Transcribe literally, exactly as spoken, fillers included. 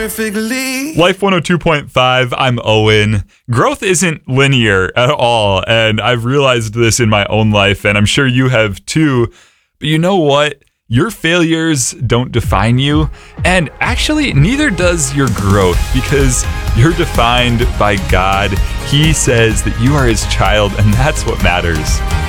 perfectly. Life one oh two point five, I'm Owen. Growth isn't linear at all, and I've realized this in my own life, and I'm sure you have too. But you know what? Your failures don't define you, and actually neither does your growth, because you're defined by God. He says that you are his child, and that's what matters.